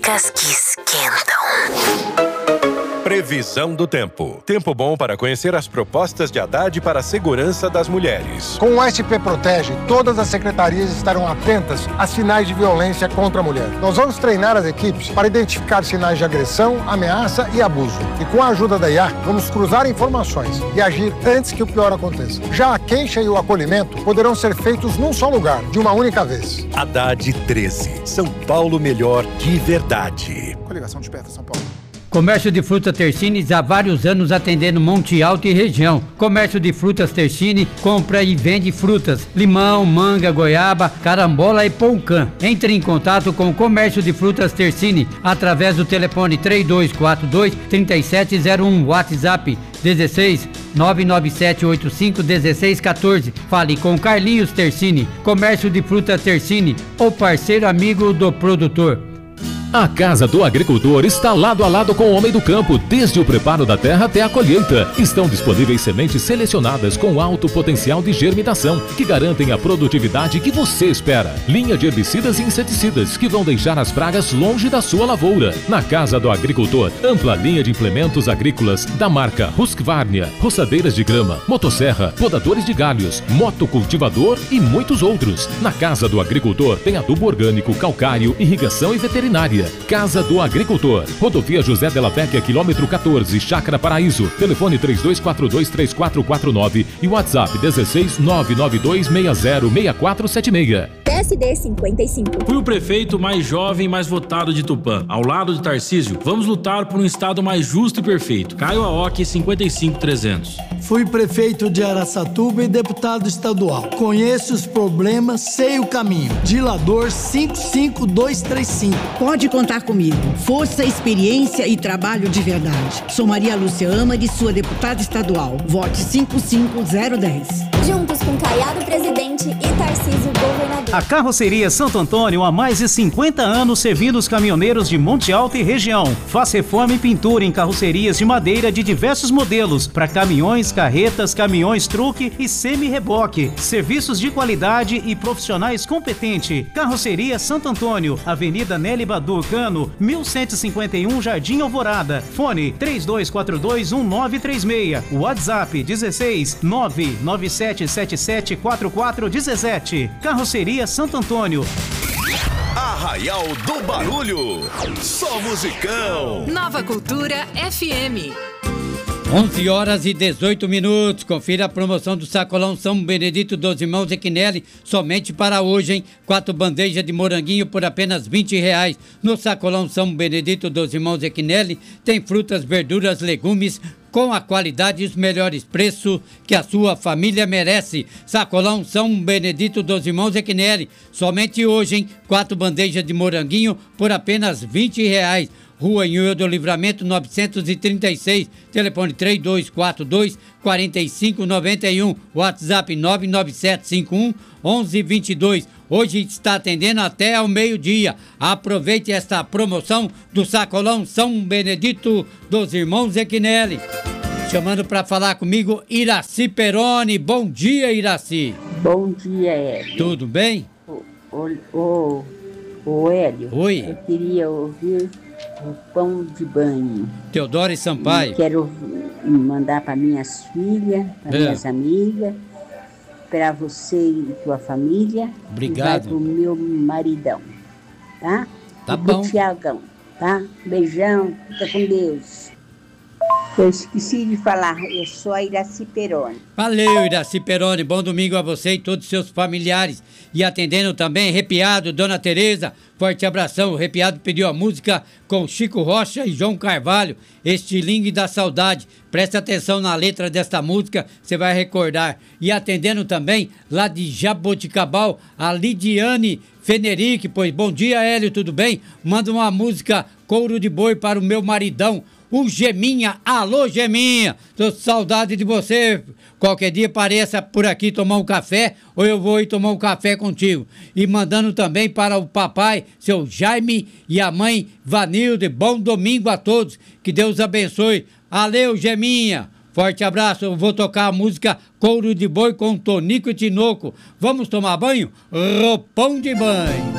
Dicas que esquentam. Previsão do tempo. Tempo bom para conhecer as propostas de Haddad para a segurança das mulheres. Com o SP Protege, todas as secretarias estarão atentas a sinais de violência contra a mulher. Nós vamos treinar as equipes para identificar sinais de agressão, ameaça e abuso. E com a ajuda da IA, vamos cruzar informações e agir antes que o pior aconteça. Já a queixa e o acolhimento poderão ser feitos num só lugar, de uma única vez. Haddad 13. São Paulo melhor de verdade. Coligação Desperta São Paulo. Comércio de frutas Tersines há vários anos atendendo Monte Alto e região. Comércio de frutas Tersine compra e vende frutas, limão, manga, goiaba, carambola e poucã. Entre em contato com o Comércio de frutas Tersine através do telefone 3242-3701, WhatsApp 16 99785 1614. Fale com Carlinhos Tersine. Comércio de frutas Tersine, o parceiro amigo do produtor. A Casa do Agricultor está lado a lado com o homem do campo, desde o preparo da terra até a colheita. Estão disponíveis sementes selecionadas com alto potencial de germinação, que garantem a produtividade que você espera. Linha de herbicidas e inseticidas, que vão deixar as pragas longe da sua lavoura. Na Casa do Agricultor, ampla linha de implementos agrícolas da marca Husqvarna, roçadeiras de grama, motosserra, podadores de galhos, motocultivador e muitos outros. Na Casa do Agricultor tem adubo orgânico, calcário, irrigação e veterinária. Casa do Agricultor, Rodovia José Della Vecchia, quilômetro 14, Chácara Paraíso. Telefone 3242-3449 e WhatsApp 16 992606476. PSD 55. Fui o prefeito mais jovem e mais votado de Tupã. Ao lado de Tarcísio, vamos lutar por um estado mais justo e perfeito. Caio Aoki 55300. Fui prefeito de Araçatuba e deputado estadual. Conheço os problemas, sei o caminho. Dilador 55235. Pode contar comigo. Força, experiência e trabalho de verdade. Sou Maria Lúcia Amari, sua deputada estadual. Vote 55010. Juntos com Caiado presidente e Tarcísio governador. A Carroceria Santo Antônio há mais de 50 anos servindo os caminhoneiros de Monte Alto e região. Faz reforma e pintura em carrocerias de madeira de diversos modelos para caminhões, carretas, caminhões truque e semi-reboque. Serviços de qualidade e profissionais competentes. Carroceria Santo Antônio, Avenida Nelly Badur Cano, 1151 Jardim Alvorada. Fone 32421936. WhatsApp 16 997774417. Carroceria Santo Antônio. Arraial do Barulho. Só musicão. Nova Cultura FM. 11 horas e 18 minutos. Confira a promoção do Sacolão São Benedito dos Irmãos Equinelli, somente para hoje, hein? 4 bandejas de moranguinho por apenas R$20. No Sacolão São Benedito dos Irmãos Equinelli tem frutas, verduras, legumes com a qualidade e os melhores preços que a sua família merece. Sacolão São Benedito dos Irmãos Equinelli, somente hoje, hein? 4 bandejas de moranguinho por apenas R$20. Rua Inhoio do Livramento 936, telefone 3242-4591, WhatsApp 99751-1122. Hoje está atendendo até ao meio-dia. Aproveite esta promoção do Sacolão São Benedito dos Irmãos Equinelli. Chamando para falar comigo, Iraci Peroni. Bom dia, Iraci. Bom dia, Hélio. Tudo bem? Ô, Hélio. Oi. Eu queria ouvir o Pão de Banho. Teodoro e Sampaio. Quero mandar para minhas filhas, para minhas amigas, para você e tua família. Obrigado. E vai pro meu maridão, tá? Tá e bom. pro Tiagão, tá? Beijão, fica com Deus. Eu esqueci de falar, eu sou a Iraci Peroni. Valeu, Iraci Peroni, bom domingo a você e todos os seus familiares. E atendendo também, Arrepiado, Dona Tereza, forte abração. O Arrepiado pediu a música com Chico Rocha e João Carvalho, Estilingue da Saudade. Preste atenção na letra desta música, você vai recordar. E atendendo também, lá de Jaboticabal, a Lidiane Fenerique, pois bom dia, Hélio, tudo bem? Manda uma música, Couro de Boi, para o meu maridão, o Geminha. Alô, Geminha, tô com saudade de você. Qualquer dia pareça por aqui tomar um café, ou eu vou ir tomar um café contigo. E mandando também para o papai, seu Jaime, e a mãe Vanilde. Bom domingo a todos, que Deus abençoe. Valeu, Geminha. Forte abraço, eu vou tocar a música Couro de Boi com Tonico e Tinoco. Vamos tomar banho? Roupão de banho.